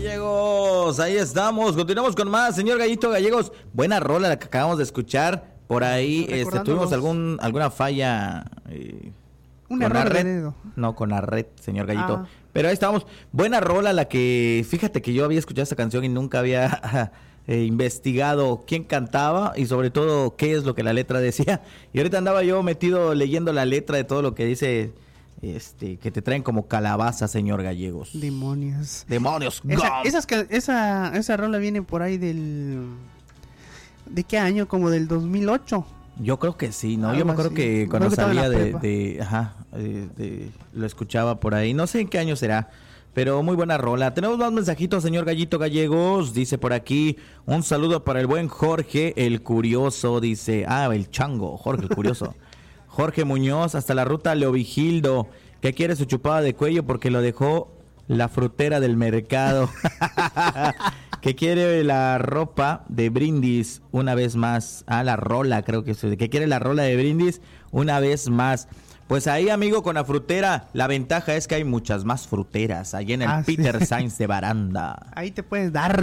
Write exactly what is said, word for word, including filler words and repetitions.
Gallegos, ahí estamos, continuamos con más, señor Gallito Gallegos. Buena rola la que acabamos de escuchar. Por ahí este, tuvimos algún alguna falla eh, un error la red. de dedo. No, con la red, señor Gallito. Ah. Pero ahí estamos. Buena rola la que, fíjate que yo había escuchado esta canción y nunca había eh, investigado quién cantaba y sobre todo qué es lo que la letra decía. Y ahorita andaba yo metido leyendo la letra de todo lo que dice, este, que te traen como calabaza, señor Gallegos. Demonios. Demonios. Esa, esas, esa, esa rola viene por ahí del... ¿De qué año? Como del dos mil ocho. Yo creo que sí, ¿no? Algo Yo me acuerdo así. que cuando Creo que salía de, estaba de, ajá, de, de, lo escuchaba por ahí. No sé en qué año será, pero muy buena rola. Tenemos más mensajitos, señor Gallito Gallegos. Dice por aquí, un saludo para el buen Jorge, el curioso. Dice, ah, el chango, Jorge, el curioso. Jorge Muñoz, hasta la ruta Leovigildo, que quiere su chupada de cuello porque lo dejó la frutera del mercado. Que quiere la ropa de Brindis una vez más. Ah, la rola, creo que es. Que quiere la rola de Brindis una vez más. Pues ahí, amigo, con la frutera, la ventaja es que hay muchas más fruteras. Allí en el Ah, Peter sí. Sainz de Baranda. Ahí te puedes dar